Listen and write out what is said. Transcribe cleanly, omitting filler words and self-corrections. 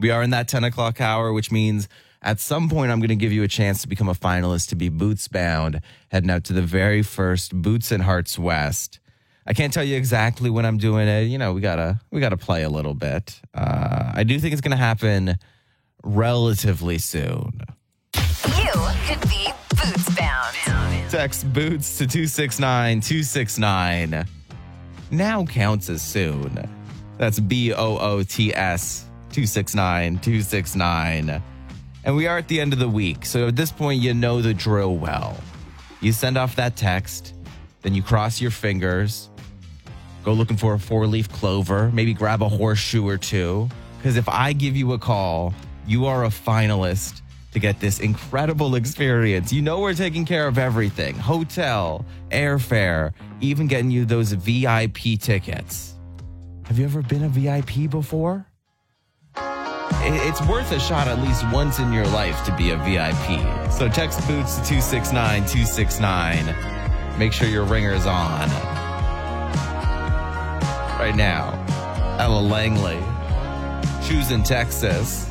We are in that 10 o'clock hour, which means at some point I'm going to give you a chance to become a finalist to be Boots Bound, heading out to the very first Boots and Hearts West. I can't tell you exactly when I'm doing it. You know, we gotta play a little bit. I do think it's going to happen relatively soon. You could be Boots Bound. Text Boots to 269-269. Now counts as soon. That's BOOTS 269-269. And we are at the end of the week. So at this point, you know the drill well. You send off that text, then you cross your fingers, go looking for a 4-leaf clover, maybe grab a horseshoe or two. Because if I give you a call, you are a finalist to get this incredible experience. You know we're taking care of everything. Hotel, airfare, even getting you those VIP tickets. Have you ever been a VIP before? It's worth a shot at least once in your life to be a VIP. So text Boots to 269-269. Make sure your ringer's on. Right now, Ella Langley, Shoes in Texas.